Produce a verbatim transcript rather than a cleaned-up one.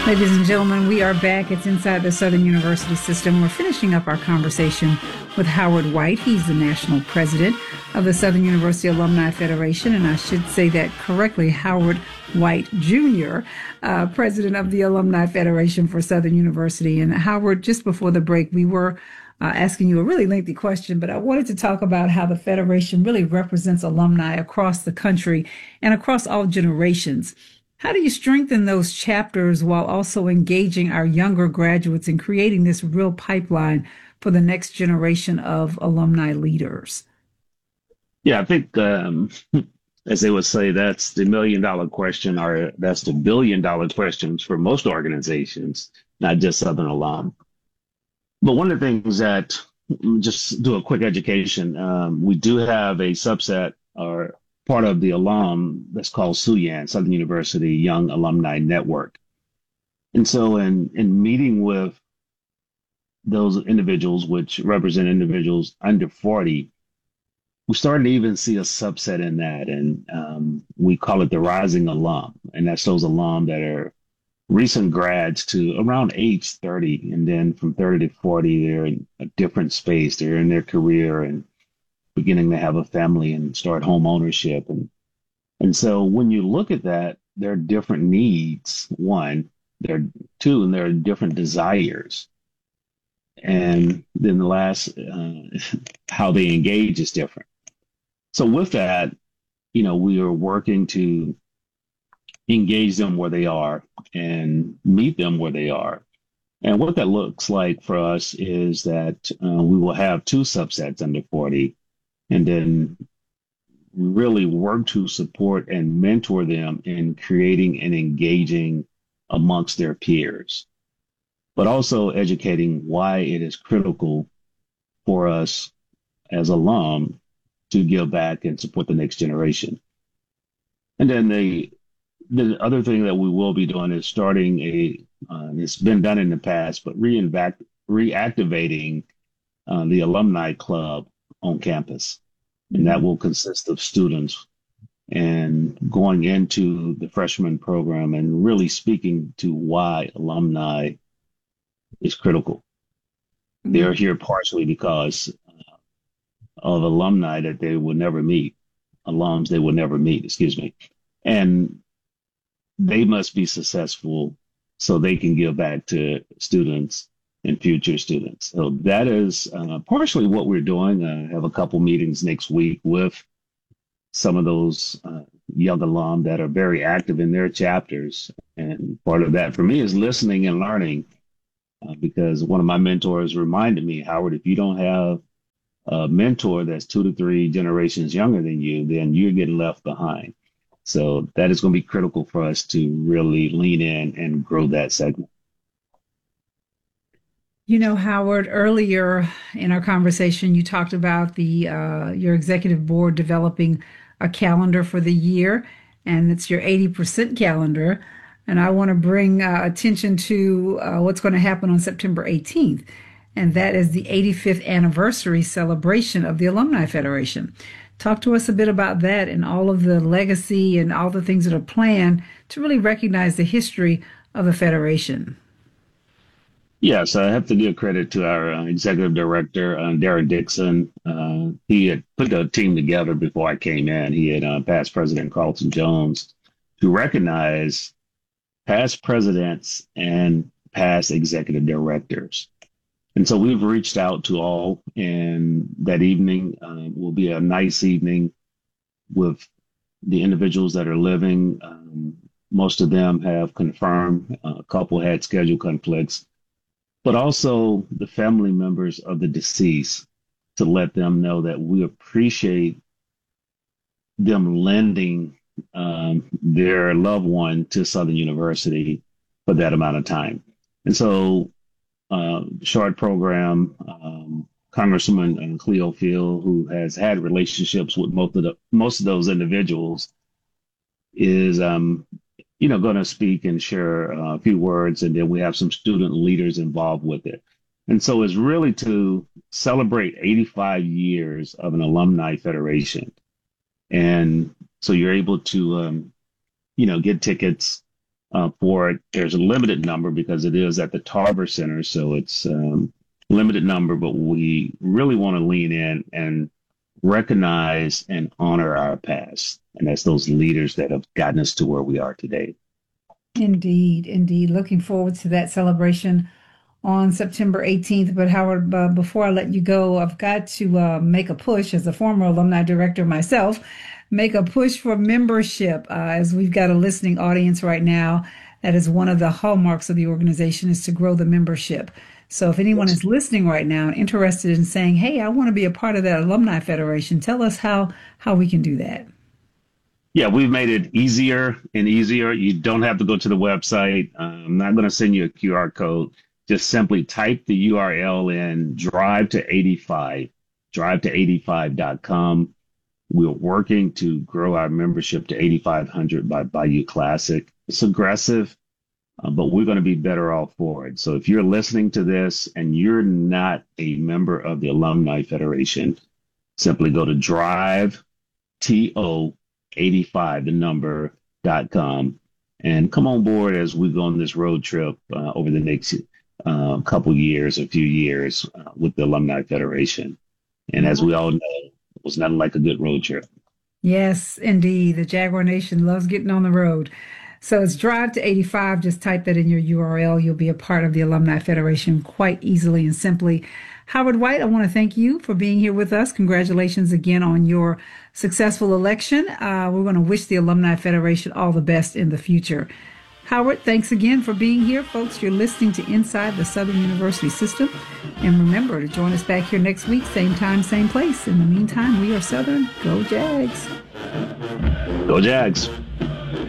Ladies and gentlemen, we are back. It's Inside the Southern University System. We're finishing up our conversation with Howard White. He's the national president of the Southern University Alumni Federation, and I should say that correctly, Howard White Junior, uh, president of the Alumni Federation for Southern University. And Howard, just before the break, we were uh, asking you a really lengthy question, but I wanted to talk about how the Federation really represents alumni across the country and across all generations. How do you strengthen those chapters while also engaging our younger graduates and creating this real pipeline for the next generation of alumni leaders? Yeah, I think, um, as they would say, that's the million dollar question, or that's the billion dollar questions for most organizations, not just Southern alum. But one of the things that, just do a quick education, um, we do have a subset or part of the alum that's called SUYAN, Southern University Young Alumni Network. And so in, in meeting with those individuals, which represent individuals under forty, we're starting to even see a subset in that. And um, we call it the rising alum. And that's those alum that are recent grads to around age thirty. And then from thirty to forty, they're in a different space. They're in their career and beginning to have a family and start home ownership. And, and so when you look at that, there are different needs, one, there are two, and there are different desires. And then the last, uh, how they engage is different. So with that, you know, we are working to engage them where they are and meet them where they are. And what that looks like for us is that uh, we will have two subsets under forty, and then really work to support and mentor them in creating and engaging amongst their peers, but also educating why it is critical for us as alum to give back and support the next generation. And then the the other thing that we will be doing is starting a, uh, it's been done in the past, but reinvac- reactivating uh, the alumni club on campus. And that will consist of students and going into the freshman program and really speaking to why alumni is critical. They're here partially because uh, of alumni that they will never meet, alums they will never meet, excuse me. And they must be successful so they can give back to students and future students. So that is uh, partially what we're doing. I have a couple meetings next week with some of those uh, young alum that are very active in their chapters. And part of that for me is listening and learning, uh, because one of my mentors reminded me, Howard, if you don't have a mentor that's two to three generations younger than you, then you're getting left behind. So that is going to be critical for us to really lean in and grow that segment. You know, Howard, earlier in our conversation, you talked about the uh, your executive board developing a calendar for the year, and it's your eighty percent calendar. And I want to bring uh, attention to uh, what's going to happen on September eighteenth, and that is the eighty-fifth anniversary celebration of the Alumni Federation. Talk to us a bit about that and all of the legacy and all the things that are planned to really recognize the history of the Federation. Yes, I have to give credit to our uh, executive director, uh, Darren Dixon. Uh, he had put the team together before I came in. He had uh, past President Carlton Jones to recognize past presidents and past executive directors. And so we've reached out to all, and that evening uh, will be a nice evening with the individuals that are living. Um, most of them have confirmed, uh, a couple had schedule conflicts, but also the family members of the deceased, to let them know that we appreciate them lending um, their loved one to Southern University for that amount of time. And so, uh, short program, um, Congresswoman uh, Cleo Field, who has had relationships with most of the most of those individuals, is um, you know, going to speak and share uh, a few words, and then we have some student leaders involved with it. And so it's really to celebrate eighty-five years of an alumni federation. And so you're able to, um, you know, get tickets uh, for it. There's a limited number because it is at the Tarver Center, so it's um, limited number, but we really want to lean in and recognize and honor our past. And that's those leaders that have gotten us to where we are today. Indeed, indeed. Looking forward to that celebration on September eighteenth. But Howard, uh, before I let you go, I've got to uh, make a push as a former alumni director myself, make a push for membership, uh, as we've got a listening audience right now. That is one of the hallmarks of the organization, is to grow the membership. So if anyone is listening right now and interested in saying, hey, I want to be a part of that Alumni Federation, tell us how how we can do that. Yeah, we've made it easier and easier. You don't have to go to the website. I'm not going to send you a Q R code. Just simply type the U R L in, drive to eighty-five, drive to eighty-five dot com. We're working to grow our membership to eighty-five hundred by Bayou Classic. It's aggressive, uh, but we're going to be better off for it. So if you're listening to this and you're not a member of the Alumni Federation, simply go to drive, T O eighty-five, the number, dot com, and come on board as we go on this road trip uh, over the next uh, couple years, a few years uh, with the Alumni Federation. And as we all know, it was nothing like a good road trip. Yes, indeed. The Jaguar Nation loves getting on the road. So it's Drive to eighty-five. Just type that in your U R L. You'll be a part of the Alumni Federation quite easily and simply. Howard White, I want to thank you for being here with us. Congratulations again on your successful election. Uh, we're going to wish the Alumni Federation all the best in the future. Howard, thanks again for being here. Folks, you're listening to Inside the Southern University System. And remember to join us back here next week, same time, same place. In the meantime, we are Southern. Go Jags. Go Jags.